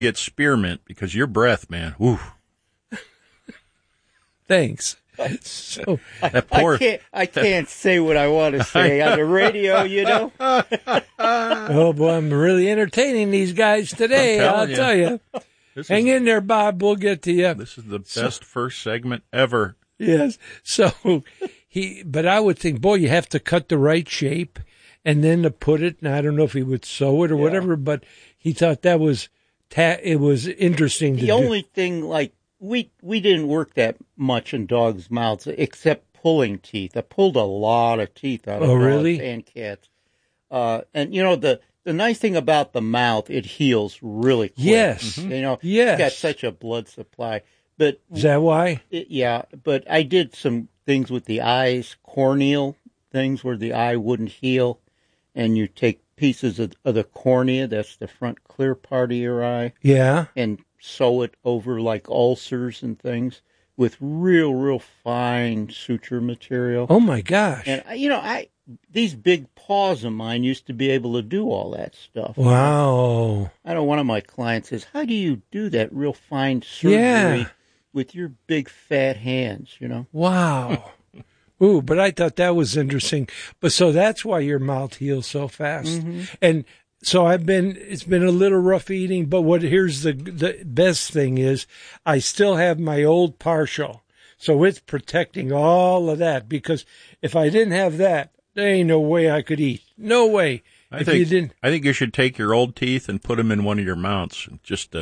get spearmint because your breath, man. Whew. Thanks. So I can't say what I want to say on the radio, you know. Oh boy, I'm really entertaining these guys today. I'll tell you. Hang in there, Bob. We'll get to you. This is the best first segment ever. Yes. So but I would think, boy, you have to cut the right shape and then to put it. And I don't know if he would sew it or whatever, but he thought that was it was interesting to do. The only thing, like, we didn't work that much in dogs' mouths except pulling teeth. I pulled a lot of teeth out of dogs really? and cats. And, you know, the nice thing about the mouth, it heals really quick. Yes. Mm-hmm. You know, yes. It's got such a blood supply. But is that why? Yeah, but I did some things with the eyes, corneal things where the eye wouldn't heal, and you take pieces of the cornea, that's the front clear part of your eye, and sew it over like ulcers and things with real fine suture material. Oh my gosh! And you know, these big paws of mine used to be able to do all that stuff. Wow! I know one of my clients says, "How do you do that real fine surgery with your big fat hands?" You know? Wow. Ooh, but I thought that was interesting. But so that's why your mouth heals so fast. Mm-hmm. And so it's been a little rough eating, but here's the best thing is I still have my old partial. So it's protecting all of that, because if I didn't have that, there ain't no way I could eat. No way. I think you should take your old teeth and put them in one of your mounts. Just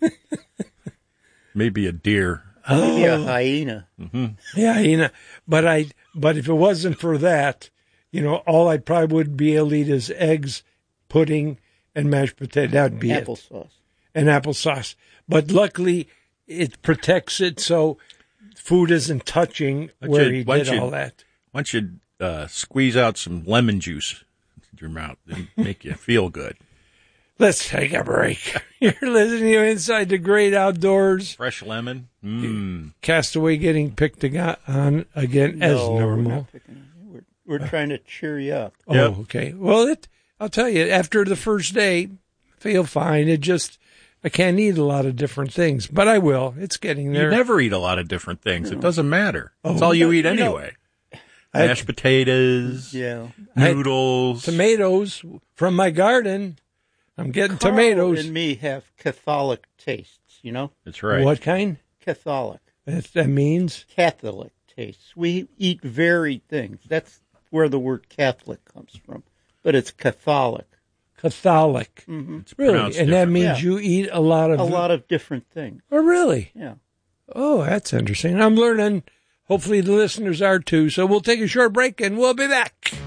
maybe a deer. Maybe a hyena. Mm-hmm. Yeah, hyena. But if it wasn't for that, you know, all I probably would be able to eat is eggs, pudding, and mashed potato. That'd be applesauce. And applesauce. But luckily, it protects it so food isn't touching where he did all that. Once you squeeze out some lemon juice in your mouth, it'll make you feel good. Let's take a break. You're listening to Inside the Great Outdoors. Fresh lemon. Mm. Castaway getting picked on again as normal. We're trying to cheer you up. Oh, yep. Okay. Well, I'll tell you, after the first day, I feel fine. I can't eat a lot of different things, but I will. It's getting there. You never eat a lot of different things. No. It doesn't matter. That's all you eat anyway. Mashed potatoes, noodles. Tomatoes from my garden. I'm getting tomatoes. Carl and me have Catholic tastes, you know? That's right. What kind? Catholic. That means? Catholic tastes. We eat varied things. That's where the word Catholic comes from. But it's Catholic. Catholic. Mm-hmm. It's really? And that means you eat a lot of different things. Oh, really? Yeah. Oh, that's interesting. I'm learning. Hopefully the listeners are too. So we'll take a short break and we'll be back.